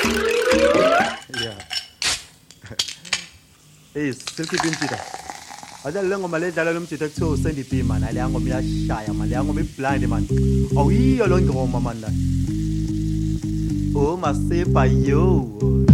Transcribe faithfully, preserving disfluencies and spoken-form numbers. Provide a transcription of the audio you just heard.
Yeah. Hey, Silky Pinchita. Ada le ngoma le dlala lo mthetho kuthiwa Sandy B man, ale ngoma iyashaya man, le ngoma iblind man. Awuyiyo lo ngoma man la. Oh, Masepa yo.